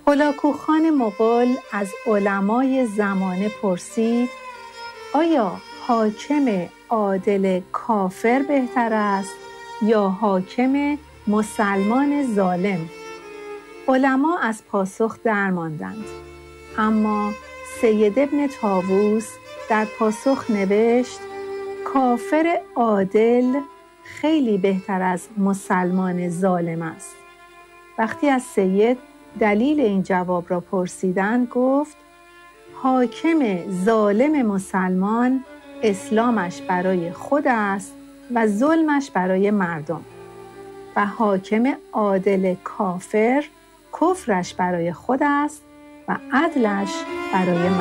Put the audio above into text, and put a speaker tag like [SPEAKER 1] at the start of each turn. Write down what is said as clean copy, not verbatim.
[SPEAKER 1] هولاکوخان مغول از علمای زمانه پرسید: آیا حاکم عادل کافر بهتر است یا حاکم مسلمان ظالم؟ علما از پاسخ درماندند، اما سید ابن طاووس در پاسخ نوشت: کافر عادل خیلی بهتر از مسلمان ظالم است. وقتی از سید دلیل این جواب را پرسیدند، گفت: حاکم ظالم مسلمان اسلامش برای خود است و ظلمش برای مردم، و حاکم عادل کافر کفرش برای خود است و عدلش برای مردم.